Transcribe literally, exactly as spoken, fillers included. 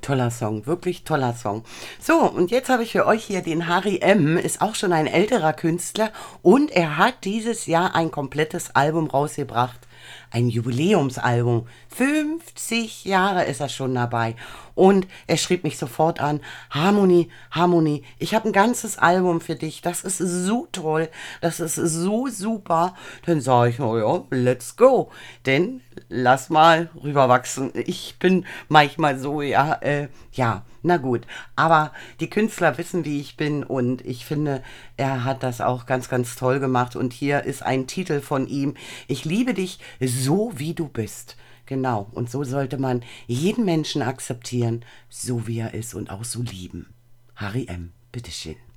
Toller Song, wirklich toller Song. So, und jetzt habe ich für euch hier den Harry M., ist auch schon ein älterer Künstler und er hat dieses Jahr ein komplettes Album rausgebracht. Ein Jubiläumsalbum. fünfzig Jahre ist er schon dabei. Und er schrieb mich sofort an, Harmony, Harmony, ich habe ein ganzes Album für dich. Das ist so toll, das ist so super. Dann sage ich, oh ja, let's go. Denn lass mal rüberwachsen. Ich bin manchmal so, ja, äh, ja, na gut. Aber die Künstler wissen, wie ich bin und ich finde, er hat das auch ganz, ganz toll gemacht. Und hier ist ein Titel von ihm. Ich liebe dich so, wie du bist. Genau. Und so sollte man jeden Menschen akzeptieren, so wie er ist und auch so lieben. Harry M., bitteschön.